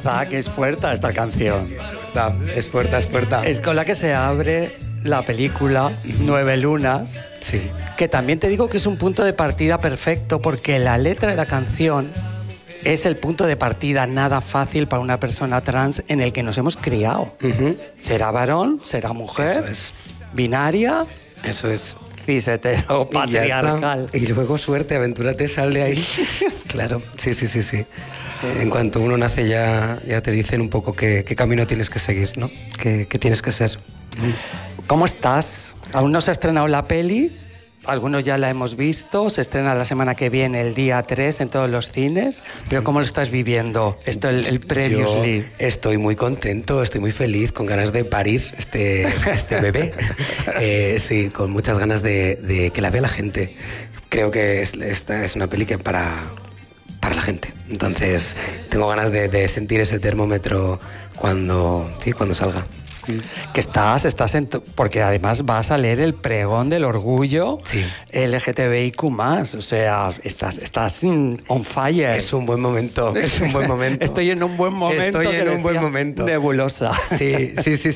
verdad que es fuerte esta canción. Es fuerte, es fuerte. Es con la que se abre la película 9 lunas. Sí. Que también te digo que es un punto de partida perfecto porque la letra de la canción es el punto de partida nada fácil para una persona trans en el que nos hemos criado. ¿Será varón? ¿Será mujer? Eso es. ¿Binaria? Eso es. Cis hetero, patriarcal. Y luego suerte, aventúrate, sal de ahí. Claro, sí. En cuanto uno nace ya te dicen un poco qué camino tienes que seguir, ¿no? Qué tienes que ser. ¿Cómo estás? Aún no se ha estrenado la peli, algunos ya la hemos visto, se estrena la semana que viene, el día 3, en todos los cines, pero ¿cómo lo estás viviendo? Esto, el previously. Yo estoy muy contento, estoy muy feliz, con ganas de parir este bebé. Sí, con muchas ganas de que la vea la gente. Creo que esta es una peli que para la gente. Entonces, tengo ganas de sentir ese termómetro cuando salga. Que estás en porque además vas a leer el pregón del orgullo LGTBIQ+, o sea, estás on fire. Es un buen momento, es un buen momento. Estoy en un buen momento. Estoy en un buen momento. Nebulosa. Sí.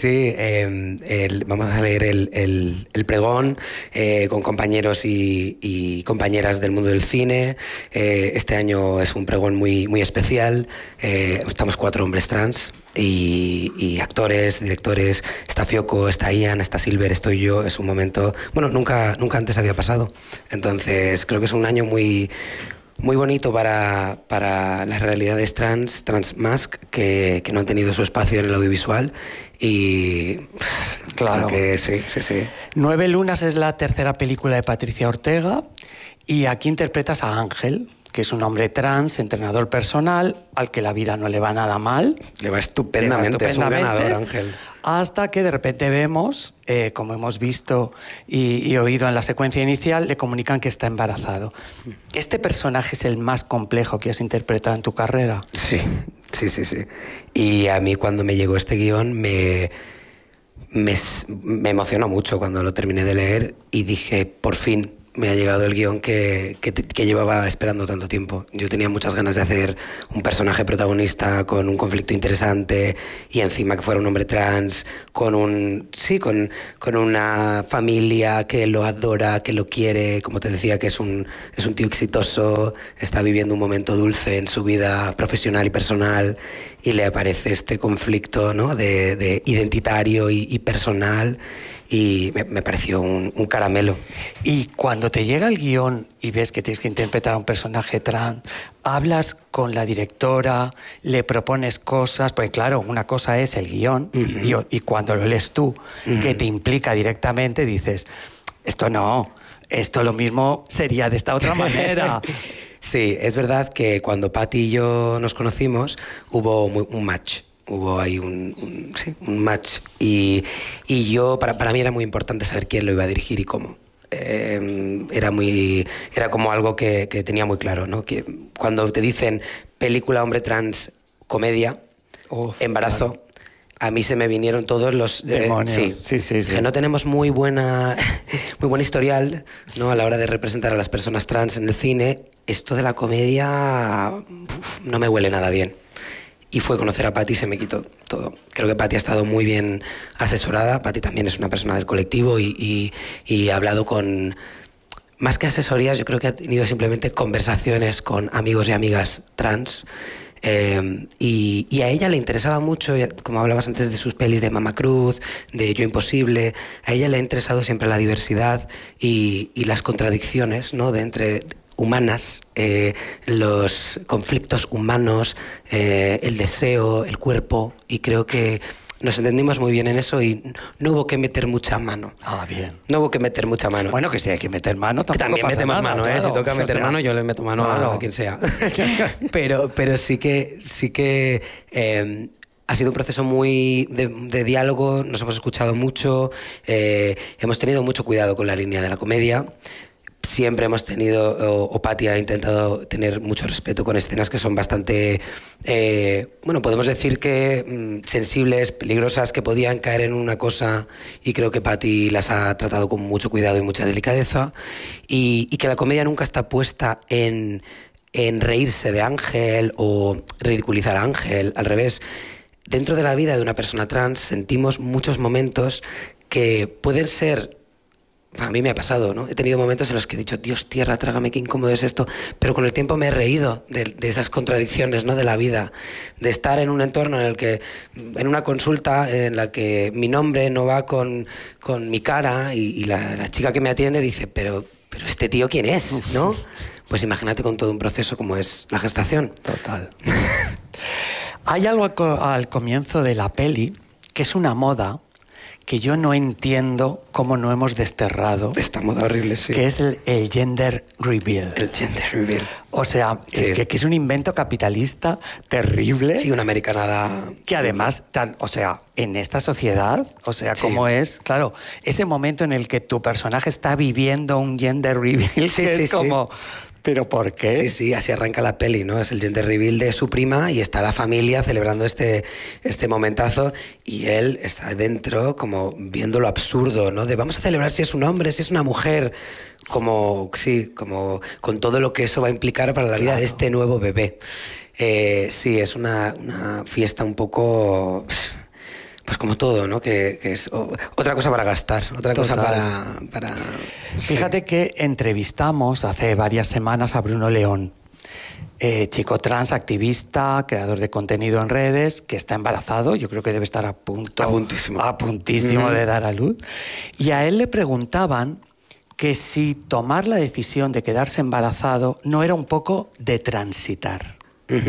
Vamos a leer el pregón con compañeros y compañeras del mundo del cine. Este año es un pregón muy, muy especial. Estamos 4 hombres trans. Y actores, directores, está Fioco, está Ian, está Silver, estoy yo. Es un momento, bueno, nunca antes había pasado. Entonces creo que es un año muy, muy bonito para las realidades trans mask que no han tenido su espacio en el audiovisual. Y claro que sí. 9 lunas es la tercera película de Patricia Ortega y aquí interpretas a Ángel, que es un hombre trans, entrenador personal, al que la vida no le va nada mal. Le va estupendamente, es un ganador, Ángel. Hasta que de repente vemos, como hemos visto y oído en la secuencia inicial, le comunican que está embarazado. ¿Este personaje es el más complejo que has interpretado en tu carrera? Sí. Y a mí cuando me llegó este guión me emocionó mucho cuando lo terminé de leer y dije, por fin me ha llegado el guión que llevaba esperando tanto tiempo. Yo tenía muchas ganas de hacer un personaje protagonista con un conflicto interesante y encima que fuera un hombre trans, con una familia que lo adora, que lo quiere, como te decía, que es un tío exitoso, está viviendo un momento dulce en su vida profesional y personal y le aparece este conflicto, ¿no? de identitario y personal. Y me pareció un caramelo. Y cuando te llega el guión y ves que tienes que interpretar a un personaje trans, hablas con la directora, le propones cosas, porque claro, una cosa es el guión y cuando lo lees tú, que te implica directamente, dices, esto no, esto lo mismo sería de esta otra manera. Sí, es verdad que cuando Patti y yo nos conocimos hubo un match. Hubo ahí un match y yo para mí era muy importante saber quién lo iba a dirigir y cómo. Era como algo que tenía muy claro, ¿no? Que cuando te dicen película hombre trans comedia, embarazo, claro, a mí se me vinieron todos los demonios. Sí. Que no tenemos muy buen historial, ¿no? A la hora de representar a las personas trans en el cine. Esto de la comedia no me huele nada bien. Y fue conocer a Patti y se me quitó todo. Creo que Patti ha estado muy bien asesorada. Patti también es una persona del colectivo y ha hablado con... Más que asesorías, yo creo que ha tenido simplemente conversaciones con amigos y amigas trans. Y a ella le interesaba mucho, como hablabas antes de sus pelis de Mama Cruz, de Yo Imposible, a ella le ha interesado siempre la diversidad y las contradicciones, ¿no? de entre... humanas, los conflictos humanos, el deseo, el cuerpo, y creo que nos entendimos muy bien en eso y no hubo que meter mucha mano. Bien. No hubo que meter mucha mano. Bueno, que si hay que meter mano, tampoco también pasa metemos nada, mano, claro. Si toca meter mano, yo le meto mano a quien sea. pero sí que ha sido un proceso muy de diálogo, nos hemos escuchado mucho, hemos tenido mucho cuidado con la línea de la comedia. Siempre hemos tenido, o Patti ha intentado tener mucho respeto con escenas que son bastante, podemos decir que sensibles, peligrosas, que podían caer en una cosa, y creo que Patti las ha tratado con mucho cuidado y mucha delicadeza, y que la comedia nunca está puesta en en reírse de Ángel o ridiculizar a Ángel, al revés. Dentro de la vida de una persona trans sentimos muchos momentos que pueden ser... A mí me ha pasado, ¿no? He tenido momentos en los que he dicho, Dios, tierra, trágame, qué incómodo es esto. Pero con el tiempo me he reído de esas contradicciones, ¿no? De la vida. De estar en un entorno en el que, en una consulta en la que mi nombre no va con mi cara y la chica que me atiende dice, pero ¿este tío quién es? ¿No? Pues imagínate con todo un proceso como es la gestación. Total. Hay algo al comienzo de la peli que es una moda que yo no entiendo cómo no hemos desterrado. Esta moda horrible, sí. Que es el gender reveal. El gender reveal. O sea, sí. que es un invento capitalista terrible. Sí, una americanada. Que además, o sea, en esta sociedad, o sea, sí. cómo es, claro, ese momento en el que tu personaje está viviendo un gender reveal, sí, que es como... ¿Pero por qué? Sí, sí, así arranca la peli, ¿no? Es el gender reveal de su prima y está la familia celebrando este momentazo y él está dentro como viendo lo absurdo, ¿no? De vamos a celebrar si es un hombre, si es una mujer, como, sí, como con todo lo que eso va a implicar para la vida de este nuevo bebé. Sí, es una fiesta un poco... Pues como todo, ¿no? Que es otra cosa para gastar, otra cosa para... Fíjate que entrevistamos hace varias semanas a Bruno León, chico trans, activista, creador de contenido en redes, que está embarazado, yo creo que debe estar a puntísimo de dar a luz. Y a él le preguntaban que si tomar la decisión de quedarse embarazado no era un poco de transitar.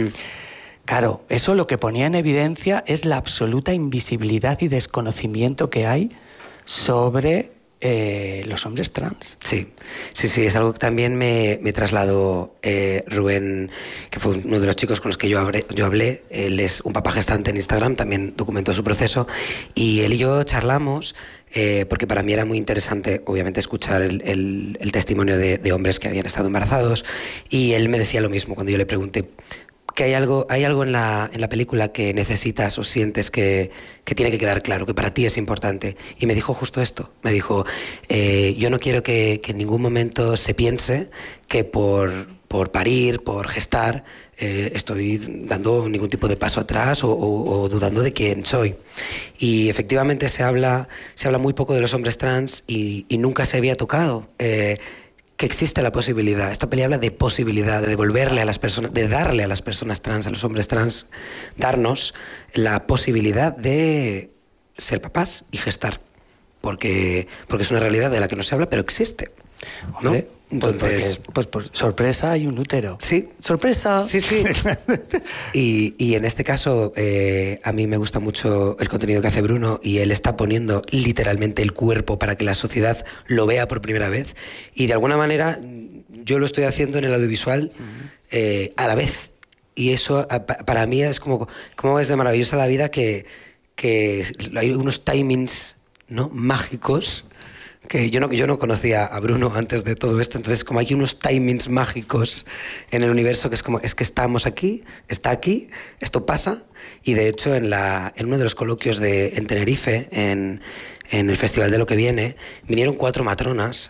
Claro, eso lo que ponía en evidencia es la absoluta invisibilidad y desconocimiento que hay sobre los hombres trans. Sí, es algo que también me trasladó Rubén, que fue uno de los chicos con los que yo hablé. Él es un papá gestante en Instagram, también documentó su proceso, y él y yo charlamos, porque para mí era muy interesante, obviamente, escuchar el testimonio de hombres que habían estado embarazados, y él me decía lo mismo cuando yo le pregunté que hay algo en la película que necesitas o sientes que tiene que quedar claro, que para ti es importante. Y me dijo justo esto. Me dijo, yo no quiero que en ningún momento se piense que por parir, por gestar, estoy dando ningún tipo de paso atrás o dudando de quién soy. Y efectivamente se habla muy poco de los hombres trans y nunca se había tocado. Que existe la posibilidad. Esta peli habla de posibilidad, de devolverle a las personas, de darle a las personas trans, a los hombres trans, darnos la posibilidad de ser papás y gestar. Porque es una realidad de la que no se habla, pero existe, ¿no? Hombre, entonces, pues sorpresa, hay un útero. Sí. ¡Sorpresa! Sí. y en este caso, a mí me gusta mucho el contenido que hace Bruno y él está poniendo literalmente el cuerpo para que la sociedad lo vea por primera vez. Y de alguna manera yo lo estoy haciendo en el audiovisual a la vez. Y eso para mí es como es de maravillosa la vida que hay unos timings, ¿no? Mágicos. Que yo no conocía a Bruno antes de todo esto, entonces como hay unos timings mágicos en el universo que es que estamos aquí, está aquí, esto pasa, y de hecho en uno de los coloquios en Tenerife, en el Festival de lo que viene, vinieron cuatro matronas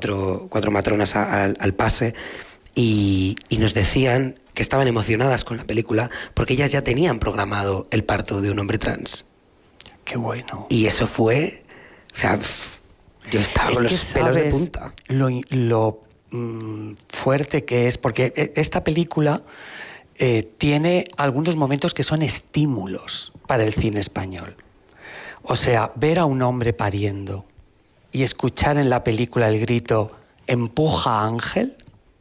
al pase y nos decían que estaban emocionadas con la película porque ellas ya tenían programado el parto de un hombre trans. ¡Qué bueno! Y eso fue... O sea, yo estaba con los pelos de punta. Lo fuerte que es, porque esta película tiene algunos momentos que son estímulos para el cine español. O sea, ver a un hombre pariendo y escuchar en la película el grito «empuja Ángel»,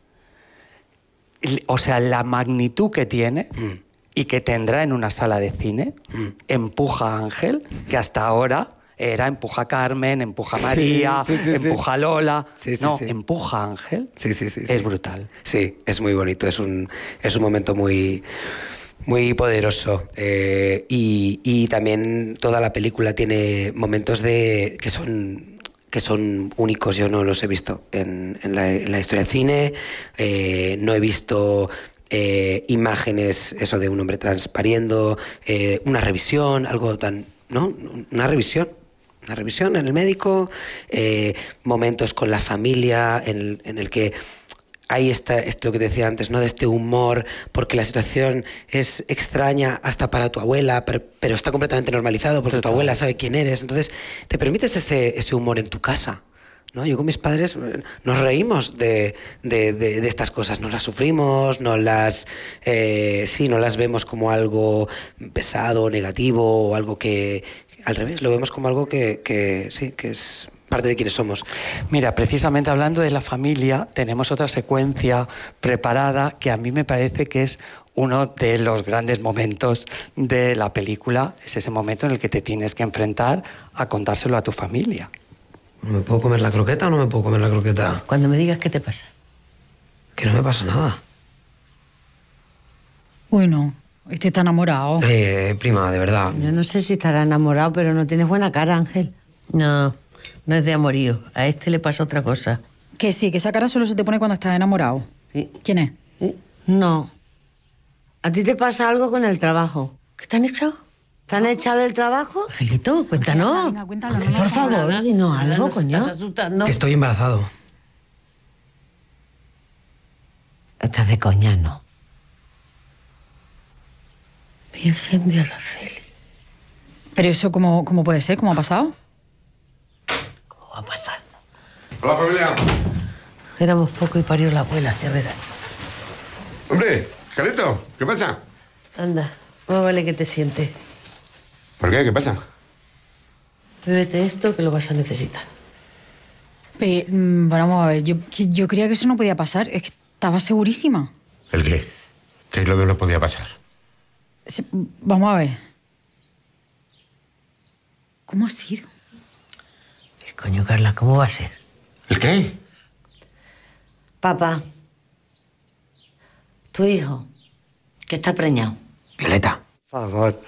o sea, la magnitud que tiene y que tendrá en una sala de cine, «empuja Ángel», que hasta ahora... era empuja Carmen, empuja María, empuja Lola. Empuja Ángel. Sí. Es brutal. Sí, es muy bonito. Es un momento muy, muy poderoso. Y también toda la película tiene momentos que son únicos. Yo no los he visto en la historia del cine. No he visto... imágenes, eso de un hombre trans pariendo, una revisión, algo tan... ¿no? Una revisión en el médico, momentos con la familia en el que ahí está lo que te decía antes, ¿no? De este humor, porque la situación es extraña hasta para tu abuela, pero está completamente normalizado porque tu abuela sabe quién eres. Entonces, te permites ese humor en tu casa, ¿no? Yo con mis padres nos reímos de estas cosas, nos las sufrimos, no las vemos como algo pesado, negativo, o algo que, al revés, lo vemos como algo que es parte de quienes somos. Mira, precisamente hablando de la familia, tenemos otra secuencia preparada que a mí me parece que es uno de los grandes momentos de la película. Es ese momento en el que te tienes que enfrentar a contárselo a tu familia. ¿Me puedo comer la croqueta o no me puedo comer la croqueta? Cuando me digas qué te pasa. Que no me pasa nada. Uy, no. Este está enamorado. Prima, de verdad. Yo no sé si estará enamorado, pero no tienes buena cara, Ángel. No, no es de amorío. A este le pasa otra cosa. Que sí, que esa cara solo se te pone cuando estás enamorado. Sí. ¿Quién es? ¿Sí? No. ¿A ti te pasa algo con el trabajo? ¿Qué te han echado? ¿Te han echado del trabajo? Angelito, cuéntanos. Venga, cuéntalo, no Por favor, dinos algo, Nos coño. estás asustando. Estoy embarazado. Estás de coña, ¿no? Virgen de Araceli. ¿Pero eso cómo puede ser? ¿Cómo ha pasado? ¿Cómo va a pasar? Hola, familia. Éramos poco y parió la abuela, ya verás. Hombre, Carlito, ¿qué pasa? Anda, más vale que te sientes. ¿Por qué? ¿Qué pasa? Bébete esto que lo vas a necesitar. Vamos a ver, yo creía que eso no podía pasar. Es que estaba segurísima. ¿El qué? ¿Qué es lo que no podía pasar? Vamos a ver. ¿Cómo ha sido? Coño, Carla, ¿cómo va a ser? ¿El qué? Papá, tu hijo, que está preñado. Violeta. Por favor.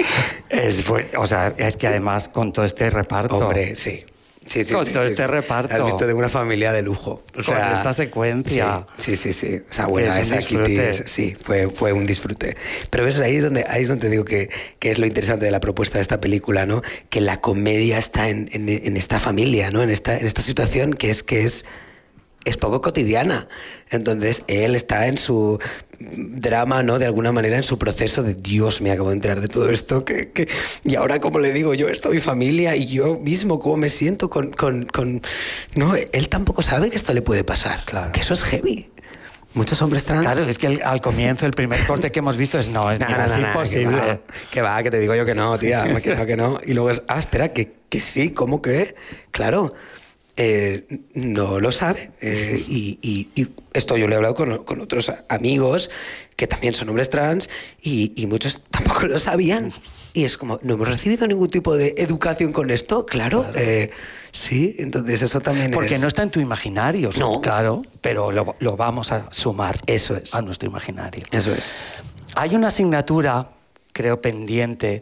Es que además con todo este reparto... Hombre, sí. Sí, Con todo este reparto. Has visto de una familia de lujo. Con esta secuencia. Sí. O sea, bueno, Es un esa Kitty, disfrute. sí, fue un disfrute. Pero ves, ahí es donde te digo que es lo interesante de la propuesta de esta película, ¿no? Que la comedia está en esta familia, ¿no? En esta situación que es poco cotidiana. Entonces, él está en su drama, ¿no? De alguna manera, en su proceso de Dios, me acabo de enterar de todo esto, y ahora, ¿cómo le digo yo esto a mi familia? Y yo mismo, ¿cómo me siento con... No, él tampoco sabe que esto le puede pasar. Claro. Que eso es heavy. Muchos hombres trans... Claro, es que al comienzo, el primer corte que hemos visto es imposible. Que va, que te digo yo que no, tía, que no. Y luego es, espera, que sí, ¿cómo que? Claro. No lo sabe. Y esto yo lo he hablado con otros amigos que también son hombres trans y muchos tampoco lo sabían. Y es como, ¿no hemos recibido ningún tipo de educación con esto? Claro. Sí, entonces eso también Porque no está en tu imaginario. No. Claro, pero lo vamos a sumar. Eso es. A nuestro imaginario. Eso es. Hay una asignatura, creo, pendiente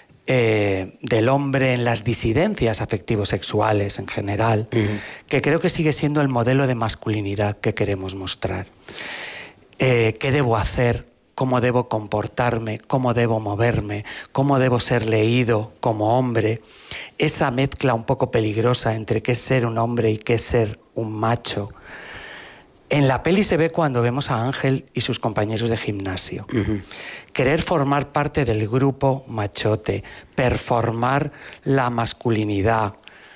del hombre en las disidencias afectivo-sexuales en general, que creo que sigue siendo el modelo de masculinidad que queremos mostrar. ¿Qué debo hacer? ¿Cómo debo comportarme? ¿Cómo debo moverme? ¿Cómo debo ser leído como hombre? Esa mezcla un poco peligrosa entre qué es ser un hombre y qué es ser un macho. En la peli se ve cuando vemos a Ángel y sus compañeros de gimnasio. Querer formar parte del grupo machote, performar la masculinidad.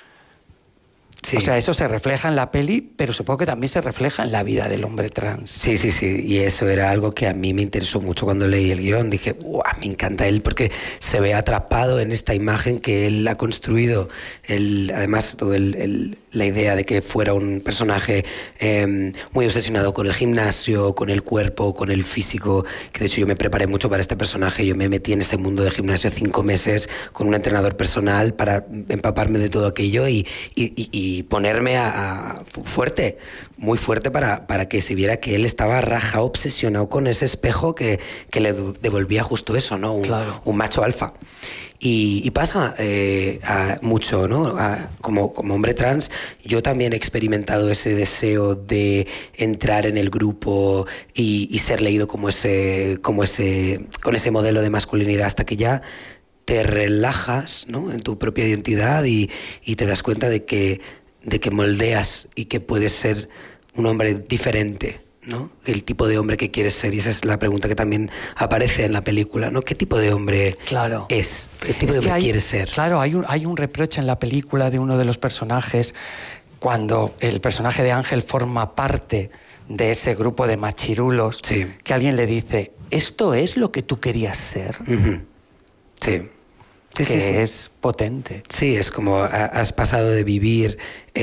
Sí. O sea, eso se refleja en la peli, pero supongo que también se refleja en la vida del hombre trans. Sí. Y eso era algo que a mí me interesó mucho cuando leí el guión. Dije, ¡guau! Me encanta él porque se ve atrapado en esta imagen que él ha construido. Además, toda la idea de que fuera un personaje muy obsesionado con el gimnasio, con el cuerpo, con el físico. Que de hecho yo me preparé mucho para este personaje. Yo me metí en este mundo de gimnasio 5 meses con un entrenador personal para empaparme de todo aquello y ponerme fuerte, muy fuerte para que se viera que él estaba raja, obsesionado con ese espejo que le devolvía justo eso, ¿no? Un macho alfa. Y pasa mucho, ¿no? Como hombre trans, yo también he experimentado ese deseo de entrar en el grupo y ser leído con ese modelo de masculinidad hasta que ya te relajas, ¿no? En tu propia identidad y te das cuenta de que moldeas y que puedes ser un hombre diferente ¿no? El tipo de hombre que quieres ser, y esa es la pregunta que también aparece en la película, ¿no? ¿Qué tipo de hombre Claro. es? ¿Qué tipo de hombre quieres ser? Claro, hay un reproche en la película de uno de los personajes cuando el personaje de Ángel forma parte de ese grupo de machirulos, Sí. que alguien le dice, ¿esto es lo que tú querías ser? Ujú. Sí. Sí, que sí, sí. es potente. Sí, es como has pasado de vivir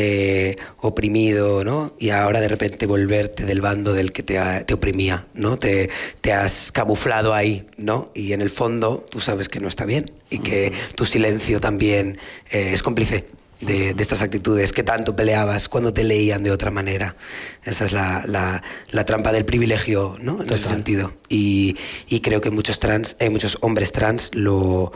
oprimido, ¿no? Y ahora de repente volverte del bando del que te oprimía, ¿no? Te has camuflado ahí, ¿no? Y en el fondo tú sabes que no está bien y que tu silencio también es cómplice de estas actitudes que tanto peleabas cuando te leían de otra manera. Esa es la trampa del privilegio, ¿no? En ese sentido. Y creo que muchos hombres trans lo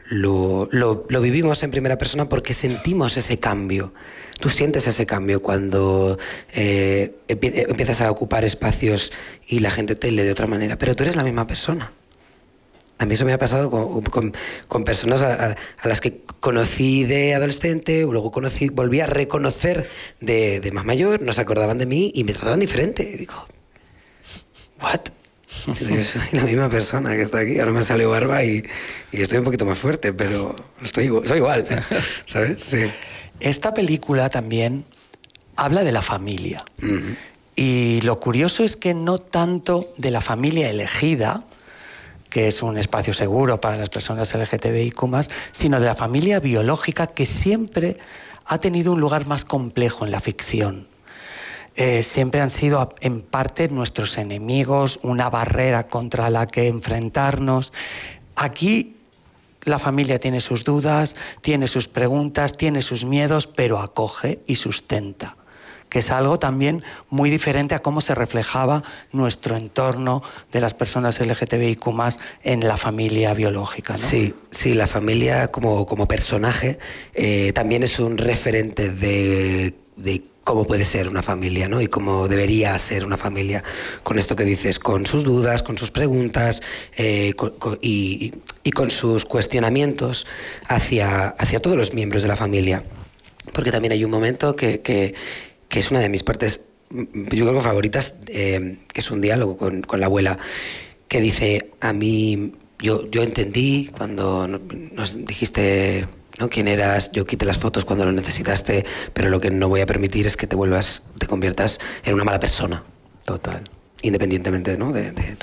vivimos en primera persona porque sentimos ese cambio. Tú sientes ese cambio cuando empiezas a ocupar espacios y la gente te lee de otra manera, pero tú eres la misma persona. A mí eso me ha pasado con personas a las que conocí de adolescente, luego volví a reconocer de más mayor, no se acordaban de mí y me trataban diferente. Y digo, ¿what? Yo soy la misma persona que está aquí, ahora me salió barba y estoy un poquito más fuerte, pero soy igual, ¿sabes? Sí. Esta película también habla de la familia. Uh-huh. Y lo curioso es que no tanto de la familia elegida, que es un espacio seguro para las personas LGTBIQ+, sino de la familia biológica, que siempre ha tenido un lugar más complejo en la ficción. Siempre han sido en parte nuestros enemigos, una barrera contra la que enfrentarnos. Aquí la familia tiene sus dudas, tiene sus preguntas, tiene sus miedos, pero acoge y sustenta, que es algo también muy diferente a cómo se reflejaba nuestro entorno de las personas LGTBIQ+ en la familia biológica, ¿no? Sí, la familia como personaje también es un referente de cómo puede ser una familia, ¿no? Y cómo debería ser una familia, con esto que dices, con sus dudas, con sus preguntas y con sus cuestionamientos hacia todos los miembros de la familia. Porque también hay un momento que es una de mis partes, yo creo, favoritas, que es un diálogo con la abuela, que dice, a mí, yo entendí cuando nos dijiste, ¿no?, quién eras, yo quité las fotos cuando lo necesitaste, pero lo que no voy a permitir es que te conviertas en una mala persona. Total. Independientemente, ¿no?, de